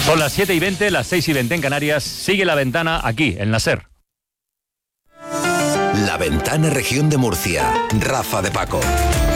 Son las 7:20, las 6:20 en Canarias. Sigue La Ventana aquí, en la SER. La Ventana, Región de Murcia. Rafa de Paco.